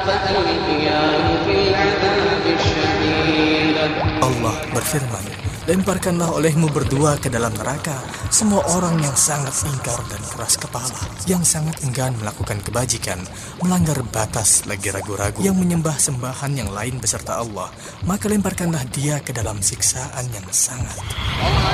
Allah berfirman, lemparkanlah olehmu berdua ke dalam neraka semua orang yang sangat ingkar dan keras kepala, yang sangat enggan melakukan kebajikan, melanggar batas lagi ragu-ragu, yang menyembah sembahan yang lain beserta Allah, maka lemparkanlah dia ke dalam siksaan yang sangat